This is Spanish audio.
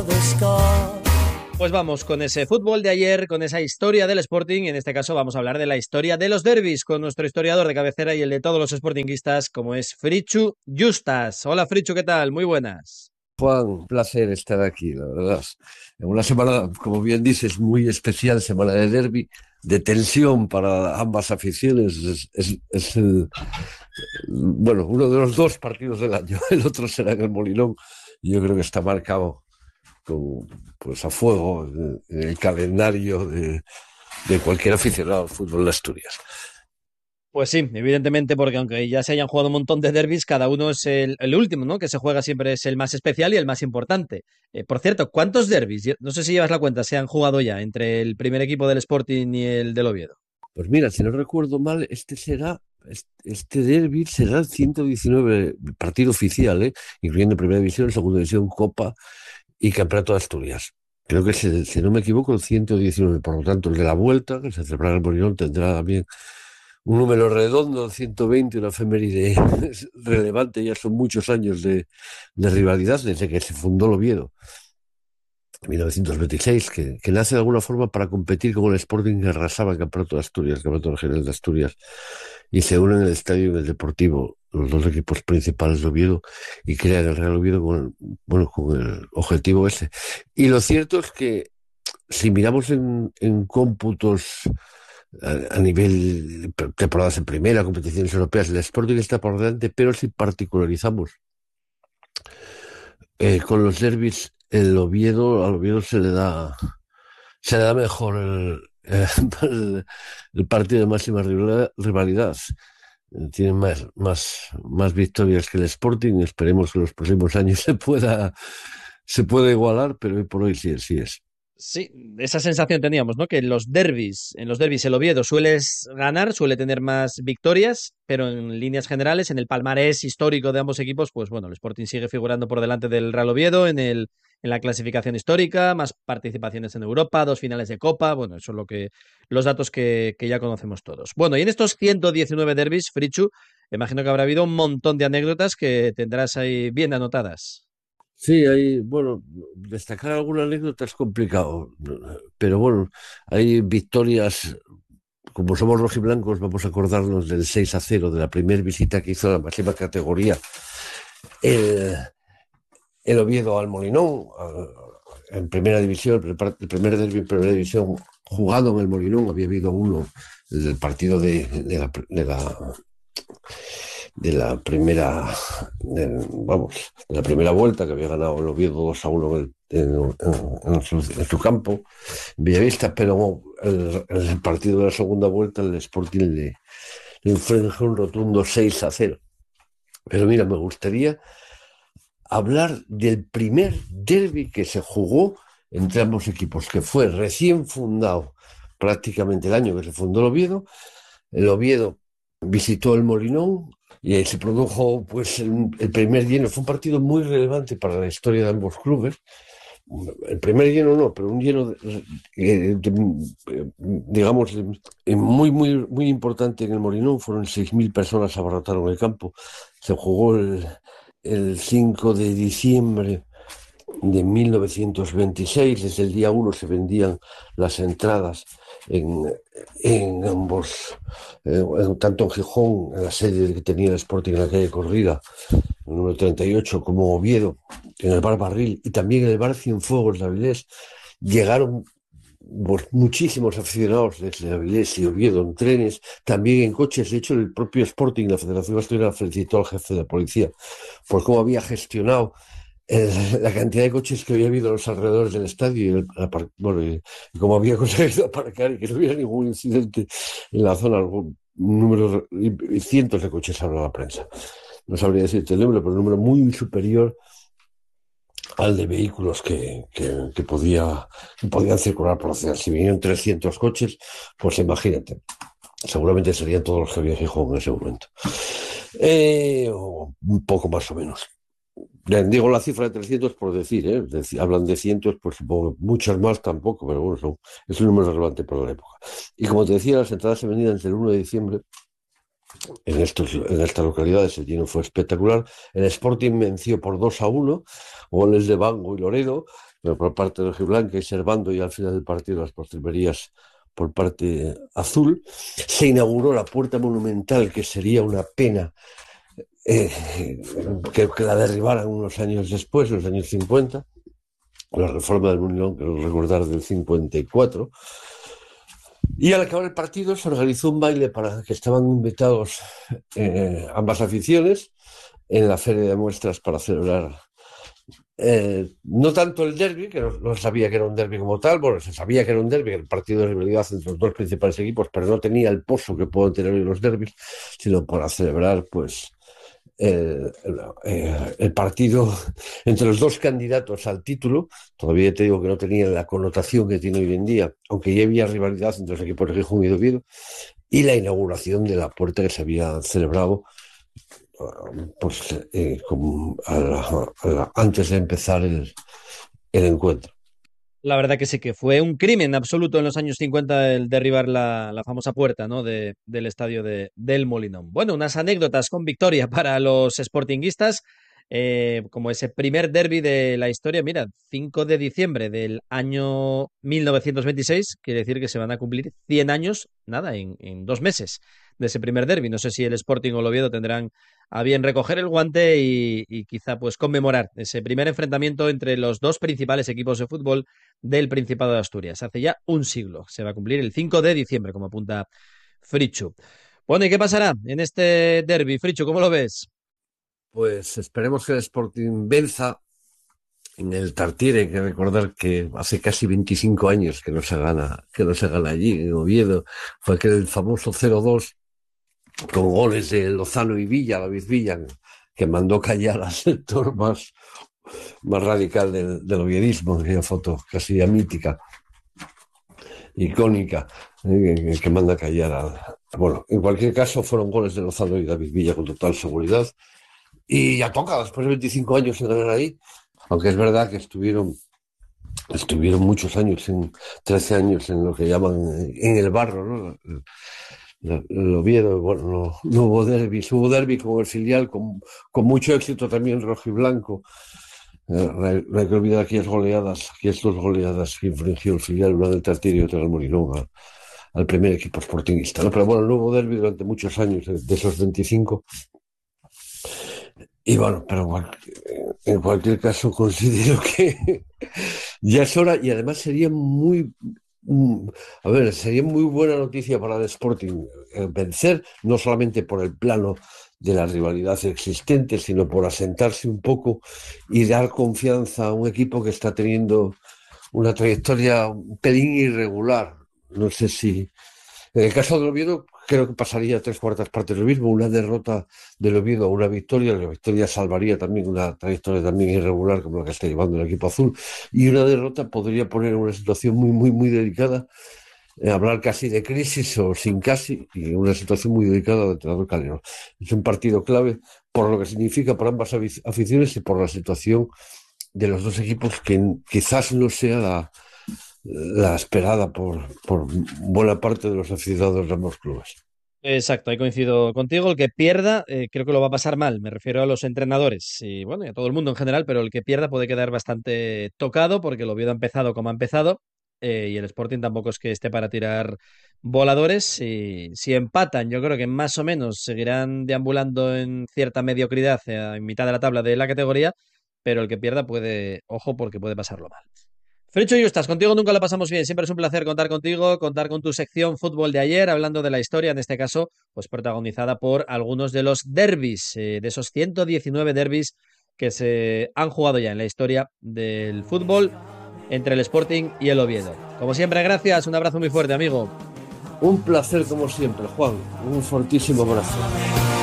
Pues vamos con ese fútbol de ayer, con esa historia del Sporting, y en este caso vamos a hablar de la historia de los derbis con nuestro historiador de cabecera y el de todos los sportinguistas, como es Fritxu Justas. Hola Fritxu, ¿qué tal? Muy buenas. Juan, un placer estar aquí, la verdad. En una semana, como bien dices, muy especial, semana de derbi, de tensión para ambas aficiones. Es bueno, uno de los dos partidos del año. El otro será en el Molinón. Y yo creo que está marcado con, pues a fuego en el calendario de cualquier aficionado al fútbol de Asturias. Pues sí, evidentemente, porque aunque ya se hayan jugado un montón de derbis, cada uno es el último, ¿no? Que se juega siempre es el más especial y el más importante. Por cierto, ¿cuántos derbis? No sé si llevas la cuenta, se han jugado ya entre el primer equipo del Sporting y el del Oviedo. Pues mira, si no recuerdo mal, este derbi será el 119 partido oficial, incluyendo Primera División, Segunda División, Copa y Campeonato de Asturias. Creo que si no me equivoco, el 119. Por lo tanto, el de la vuelta, que se celebrará en el Molinón, tendrá también un número redondo, el 120, una efeméride relevante. Ya son muchos años de rivalidad desde que se fundó el Oviedo. 1926, que nace de alguna forma para competir con el Sporting que arrasaba el Campeonato de Asturias, el Campeonato Regional de Asturias, y se unen en el estadio y en el Deportivo, los dos equipos principales de Oviedo, y crean el Real Oviedo con el objetivo ese. Y lo cierto es que si miramos en cómputos a nivel temporadas en primera, competiciones europeas, el Sporting está por delante, pero si particularizamos con los derbis, al Oviedo se le da mejor el, el partido de máxima rivalidad. Tiene más victorias que el Sporting. Esperemos que en los próximos años se pueda igualar, pero hoy por hoy sí es. Sí, esa sensación teníamos, ¿no? Que en los derbis el Oviedo ganar, suele tener más victorias, pero en líneas generales, en el palmarés histórico de ambos equipos, pues bueno, el Sporting sigue figurando por delante del Real Oviedo en la clasificación histórica, más participaciones en Europa, 2 finales de Copa, bueno, eso es los datos que ya conocemos todos. Bueno, y en estos 119 derbis, Frichu, imagino que habrá habido un montón de anécdotas que tendrás ahí bien anotadas. Sí, bueno, destacar alguna anécdota es complicado, pero bueno, hay victorias. Como somos rojiblancos, vamos a acordarnos del 6-0 de la primera visita que hizo a la máxima categoría el, el Oviedo al Molinón, en primera división, el primer derbi en primera división jugado en el Molinón. Había habido uno del partido de la primera vuelta, que había ganado el Oviedo 2-1 en su campo, en Bellavista, pero el partido de la segunda vuelta el Sporting le inflige un rotundo 6-0. Pero mira, me gustaría hablar del primer derbi que se jugó entre ambos equipos, que fue recién fundado, prácticamente el año que se fundó el Oviedo. El Oviedo visitó el Molinón y ahí se produjo pues el primer lleno. Fue un partido muy relevante para la historia de ambos clubes. El primer lleno no, pero un lleno, digamos, muy, muy, muy importante en el Molinón. Fueron 6.000 personas, abarrotaron el campo. Se jugó el 5 de diciembre de 1926. Desde el día 1 se vendían las entradas en ambos, tanto en Gijón, en la sede que tenía el Sporting en la calle Corrida, el número 38, como Oviedo, en el bar Barril, y también en el bar Cienfuegos de Avilés. Llegaron pues, muchísimos aficionados desde Avilés y Oviedo en trenes, también en coches. De hecho, el propio Sporting, la Federación Asturiana, felicitó al jefe de policía por cómo había gestionado la cantidad de coches que había habido a los alrededores del estadio y cómo había conseguido aparcar y que no hubiera ningún incidente en la zona. Algún número y cientos de coches, habla la prensa. No sabría decirte el número, pero un número muy superior al de vehículos que podían circular por la ciudad. Si vinieron 300 coches, pues imagínate, seguramente serían todos los que había en Gijón en ese momento. O un poco más o menos. Digo la cifra de 300 por decir, hablan de cientos, pues supongo que muchas más tampoco, pero bueno, es un número relevante para la época. Y como te decía, las entradas se vendían desde el 1 de diciembre en estas localidades. El lleno fue espectacular. El Sporting venció por 2-1, goles de Bango y Loredo, pero por parte rojiblanca y Servando, y al final del partido las postrimerías por parte azul. Se inauguró la puerta monumental, que sería una pena eh, que la derribaran unos años después, los años 50, la reforma del Molinón, quiero recordar, del 54. Y al acabar el partido se organizó un baile para que estaban invitados ambas aficiones en la feria de muestras para celebrar no tanto el derbi, que no sabía que era un derbi como tal, bueno, se sabía que era un derbi, el partido de rivalidad entre los dos principales equipos, pero no tenía el pozo que pueden tener hoy los derbis, sino para celebrar, pues, el partido entre los dos candidatos al título. Todavía te digo que no tenía la connotación que tiene hoy en día, aunque ya había rivalidad entre los equipos de Gijón y de Oviedo, y la inauguración de la puerta que se había celebrado pues, antes de empezar el encuentro. La verdad que sí, que fue un crimen absoluto en los años 50 el derribar la famosa puerta, ¿no? Del estadio del Molinón. Bueno, unas anécdotas con victoria para los sportinguistas, como ese primer derbi de la historia. Mira, 5 de diciembre del año 1926, quiere decir que se van a cumplir 100 años, nada, en 2 meses de ese primer derbi. No sé si el Sporting o el Oviedo tendrán a bien recoger el guante y quizá pues conmemorar ese primer enfrentamiento entre los dos principales equipos de fútbol del Principado de Asturias. Hace ya un siglo. Se va a cumplir el 5 de diciembre, como apunta Frichu. Bueno, ¿y qué pasará en este derby, Frichu? ¿Cómo lo ves? Pues esperemos que el Sporting venza en el Tartiere. Hay que recordar que hace casi 25 años que no se gana allí, en Oviedo. Fue aquel famoso 0-2 con goles de Lozano y Villa, David Villa, que mandó callar al sector más radical del oviedismo, aquella foto casi ya mítica, icónica, que manda callar Bueno, en cualquier caso, fueron goles de Lozano y David Villa con total seguridad. Y ya toca, después de 25 años en ganar ahí, aunque es verdad que estuvieron muchos años, 13 años en lo que llaman en el barro, ¿no? El Oviedo, bueno, no hubo derbis, hubo derbi con el filial, con mucho éxito también rojo y blanco. No hay que olvidar aquellas dos goleadas que infringió el filial, una del Tartiere y otra del Molinón al primer equipo sportinguista, ¿no? Pero bueno, no hubo derbi durante muchos años, de esos 25. Y bueno, pero en cualquier caso considero que ya es hora, y además sería muy buena noticia para el Sporting vencer, no solamente por el plano de la rivalidad existente, sino por asentarse un poco y dar confianza a un equipo que está teniendo una trayectoria un pelín irregular. No sé si en el caso del Oviedo, creo que pasaría 3/4 partes lo mismo. Una derrota del Oviedo a una victoria, la victoria salvaría también una trayectoria también irregular como la que está llevando el equipo azul, y una derrota podría poner en una situación muy, muy, muy delicada, hablar casi de crisis o sin casi, y una situación muy delicada del entrenador Calero. Es un partido clave por lo que significa para ambas aficiones y por la situación de los dos equipos, que quizás no sea la esperada por buena parte de los aficionados de ambos clubes. Exacto, ahí coincido contigo. El que pierda, creo que lo va a pasar mal. Me refiero a los entrenadores y bueno, y a todo el mundo en general, pero el que pierda puede quedar bastante tocado porque el Oviedo ha empezado como ha empezado, y el Sporting tampoco es que esté para tirar voladores. Y si empatan, yo creo que más o menos seguirán deambulando en cierta mediocridad, en mitad de la tabla de la categoría, pero el que pierda puede, ojo, porque puede pasarlo mal. Fricho estás contigo nunca lo pasamos bien. Siempre es un placer contar contigo, contar con tu sección fútbol de ayer, hablando de la historia, en este caso, pues protagonizada por algunos de los derbis, de esos 119 derbis que se han jugado ya en la historia del fútbol entre el Sporting y el Oviedo. Como siempre, gracias, un abrazo muy fuerte, amigo. Un placer como siempre, Juan. Un fortísimo abrazo.